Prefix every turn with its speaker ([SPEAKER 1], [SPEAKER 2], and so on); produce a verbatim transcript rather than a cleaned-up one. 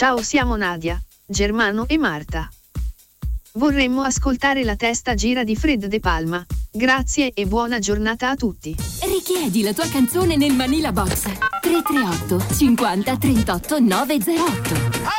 [SPEAKER 1] Ciao, siamo Nadia, Germano e Marta. Vorremmo ascoltare La testa gira di Fred De Palma. Grazie e buona giornata a tutti.
[SPEAKER 2] Richiedi la tua canzone nel Manila Box tre tre otto cinquanta trentotto nove zero otto.